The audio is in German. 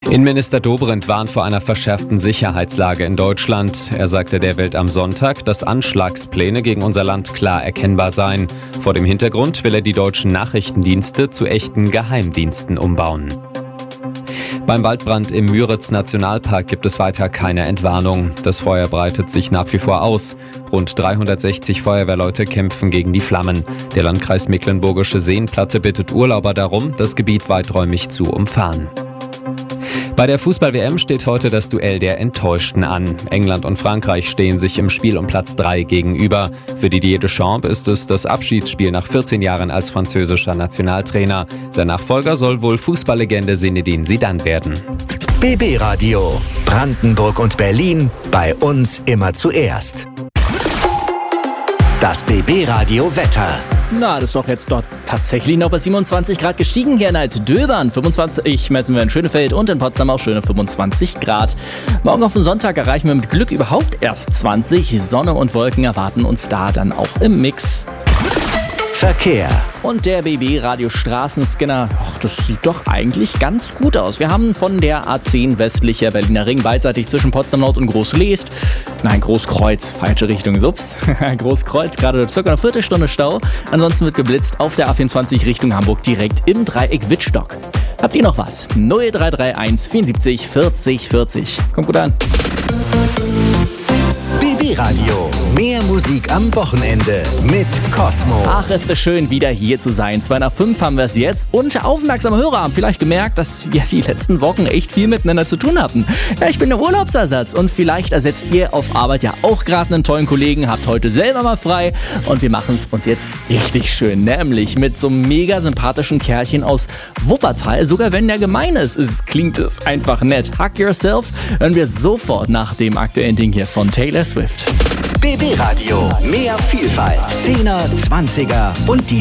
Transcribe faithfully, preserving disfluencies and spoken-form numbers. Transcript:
Innenminister Dobrindt warnt vor einer verschärften Sicherheitslage in Deutschland. Er sagte der Welt am Sonntag, dass Anschlagspläne gegen unser Land klar erkennbar seien. Vor dem Hintergrund will er die deutschen Nachrichtendienste zu echten Geheimdiensten umbauen. Beim Waldbrand im Müritz-Nationalpark gibt es weiter keine Entwarnung. Das Feuer breitet sich nach wie vor aus. Rund dreihundertsechzig Feuerwehrleute kämpfen gegen die Flammen. Der Landkreis Mecklenburgische Seenplatte bittet Urlauber darum, das Gebiet weiträumig zu umfahren. Bei der Fußball-W M steht heute das Duell der Enttäuschten an. England und Frankreich stehen sich im Spiel um Platz drei gegenüber. Für Didier Deschamps ist es das Abschiedsspiel nach vierzehn Jahren als französischer Nationaltrainer. Sein Nachfolger soll wohl Fußballlegende Zinedine Zidane werden. B B Radio. Brandenburg und Berlin. Bei uns immer zuerst. Das B B Radio Wetter. Na, das ist doch jetzt dort tatsächlich noch bei siebenundzwanzig Grad gestiegen hier in Alt-Döbern. fünfundzwanzig messen wir in Schönefeld und in Potsdam auch schöne fünfundzwanzig Grad. Morgen auf den Sonntag erreichen wir mit Glück überhaupt erst zwanzig. Sonne und Wolken erwarten uns da dann auch im Mix. Verkehr. Und der B B-Radio-Straßenscanner, ach, das sieht doch eigentlich ganz gut aus. Wir haben von der A zehn westlicher Berliner Ring beidseitig zwischen Potsdam Nord und Großleest, nein, Großkreuz, falsche Richtung, Subs, Großkreuz, gerade circa eine Viertelstunde Stau. Ansonsten wird geblitzt auf der A vierundzwanzig Richtung Hamburg direkt im Dreieck Wittstock. Habt ihr noch was? null drei drei eins vierundsiebzig vierzig vierzig. Kommt gut an. B B Radio. Mehr Musik am Wochenende mit Cosmo. Ach, ist es schön, wieder hier zu sein. zwei nach fünf haben wir es jetzt. Und aufmerksame Hörer haben vielleicht gemerkt, dass wir die letzten Wochen echt viel miteinander zu tun hatten. Ja, ich bin der Urlaubsersatz und vielleicht ersetzt ihr auf Arbeit ja auch gerade einen tollen Kollegen, habt heute selber mal frei und wir machen es uns jetzt richtig schön. Nämlich mit so einem mega sympathischen Kerlchen aus Wuppertal. Sogar wenn der gemein ist, ist klingt es einfach nett. Hug Yourself hören wir sofort nach dem aktuellen Ding hier von Taylor Swift. B B Radio. Mehr Vielfalt. Zehner, Zwanziger und die